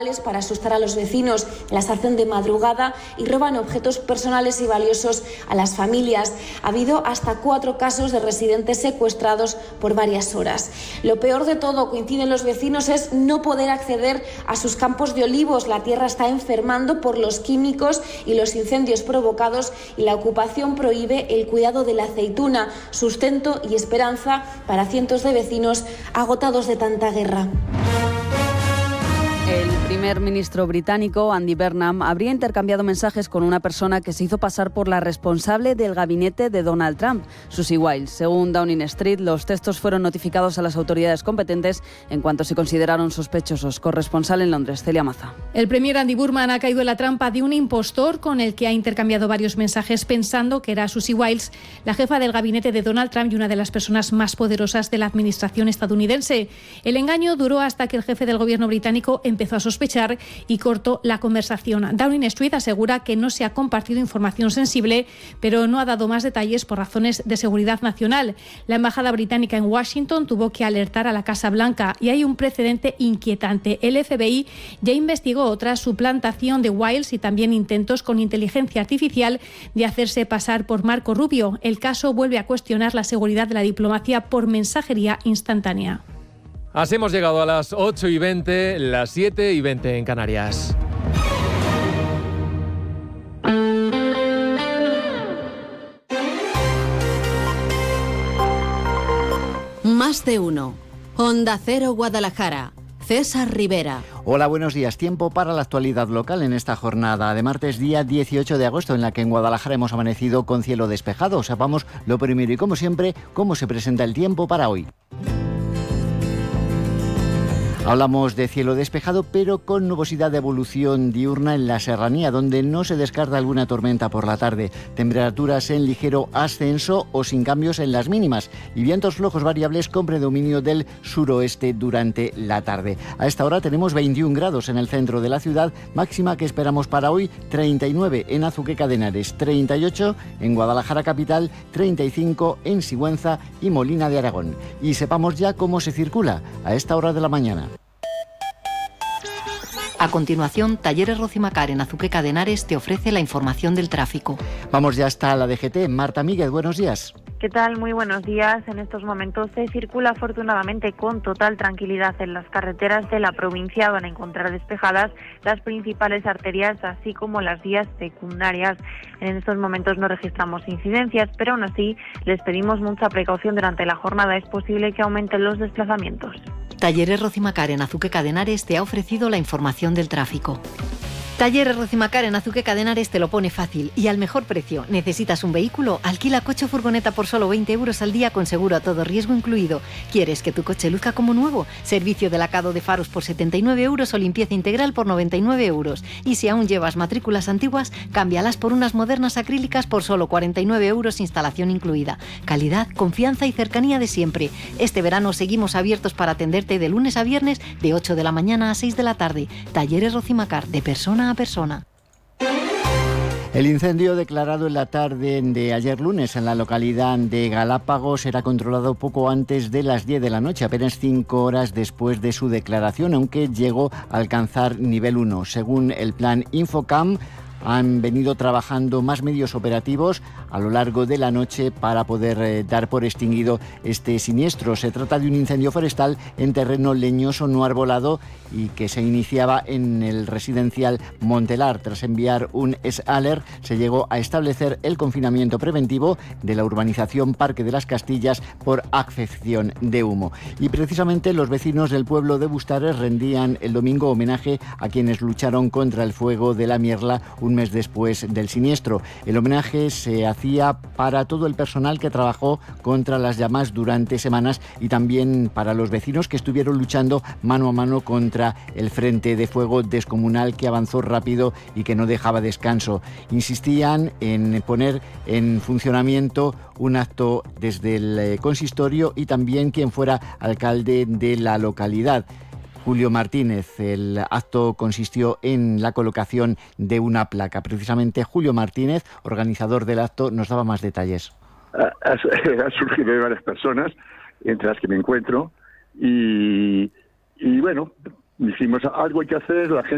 para asustar a los vecinos, las hacen de madrugada y roban objetos personales y valiosos a las familias. Ha habido hasta 4 casos de residentes secuestrados por varias horas. Lo peor de todo, coinciden los vecinos, es no poder acceder a sus campos de olivos. La tierra está enfermando por los químicos y los incendios provocados, y la ocupación prohíbe el cuidado de la aceituna, sustento y esperanza para cientos de vecinos agotados de tanta guerra. El primer ministro británico, Andy Burnham, habría intercambiado mensajes con una persona que se hizo pasar por la responsable del gabinete de Donald Trump, Susie Wiles. Según Downing Street, los textos fueron notificados a las autoridades competentes en cuanto se consideraron sospechosos. Corresponsal en Londres, Celia Maza. El premier Andy Burnham ha caído en la trampa de un impostor con el que ha intercambiado varios mensajes pensando que era Susie Wiles, la jefa del gabinete de Donald Trump y una de las personas más poderosas de la administración estadounidense. El engaño duró hasta que el jefe del gobierno británico empezó a sospechar y cortó la conversación. Downing Street asegura que no se ha compartido información sensible, pero no ha dado más detalles por razones de seguridad nacional. La embajada británica en Washington tuvo que alertar a la Casa Blanca y hay un precedente inquietante. El FBI ya investigó otra suplantación de Wiles y también intentos con inteligencia artificial de hacerse pasar por Marco Rubio. El caso vuelve a cuestionar la seguridad de la diplomacia por mensajería instantánea. Así hemos llegado a las 8:20, las 7:20 en Canarias. Más de uno. Onda Cero Guadalajara. César Rivera. Hola, buenos días. Tiempo para la actualidad local en esta jornada de martes, día 18 de agosto, en la que en Guadalajara hemos amanecido con cielo despejado. Sepamos lo primero y, como siempre, cómo se presenta el tiempo para hoy. Hablamos de cielo despejado, pero con nubosidad de evolución diurna en la serranía, donde no se descarta alguna tormenta por la tarde. Temperaturas en ligero ascenso o sin cambios en las mínimas, y vientos flojos variables con predominio del suroeste durante la tarde. A esta hora tenemos 21 grados en el centro de la ciudad, máxima que esperamos para hoy 39 en Azuqueca de Henares, 38 en Guadalajara capital, 35 en Sigüenza y Molina de Aragón. Y sepamos ya cómo se circula a esta hora de la mañana. A continuación, Talleres Rocimacar en Azuqueca de Henares te ofrece la información del tráfico. Vamos ya hasta la DGT. Marta Míguez, buenos días. ¿Qué tal? Muy buenos días. En estos momentos se circula afortunadamente con total tranquilidad en las carreteras de la provincia. Van a encontrar despejadas las principales arterias, así como las vías secundarias. En estos momentos no registramos incidencias, pero aún así les pedimos mucha precaución durante la jornada. Es posible que aumenten los desplazamientos. Talleres Rocimacar en Azuqueca de Henares te ha ofrecido la información del tráfico. Talleres Rocimacar en Azuqueca de Henares te lo pone fácil y al mejor precio. ¿Necesitas un vehículo? Alquila coche o furgoneta por solo 20 euros al día con seguro a todo riesgo incluido. ¿Quieres que tu coche luzca como nuevo? Servicio de lavado de faros por 79 euros o limpieza integral por 99 euros. Y si aún llevas matrículas antiguas, cámbialas por unas modernas acrílicas por solo 49 euros, instalación incluida. Calidad, confianza y cercanía de siempre. Este verano seguimos abiertos para atenderte de lunes a viernes de 8 de la mañana a 6 de la tarde. Talleres Rocimacar, de persona a persona. El incendio declarado en la tarde de ayer lunes en la localidad de Galápagos era controlado poco antes de las 10 de la noche, apenas 5 horas después de su declaración, aunque llegó a alcanzar nivel 1. Según el plan Infocam, han venido trabajando más medios operativos a lo largo de la noche para poder dar por extinguido este siniestro. Se trata de un incendio forestal en terreno leñoso no arbolado y que se iniciaba en el residencial Montelar. Tras enviar un SALER, se llegó a establecer el confinamiento preventivo de la urbanización Parque de las Castillas por afección de humo. Y precisamente los vecinos del pueblo de Bustares rendían el domingo homenaje a quienes lucharon contra el fuego de la Mierla un mes después del siniestro. El homenaje se hacía para todo el personal que trabajó contra las llamas durante semanas y también para los vecinos que estuvieron luchando mano a mano contra el frente de fuego descomunal que avanzó rápido y que no dejaba descanso. Insistían en poner en funcionamiento un acto desde el consistorio y también quien fuera alcalde de la localidad, Julio Martínez. El acto consistió en la colocación de una placa. Precisamente Julio Martínez, organizador del acto, nos daba más detalles. Ha surgido de varias personas, entre las que me encuentro, y bueno, dijimos, algo hay que hacer, la gente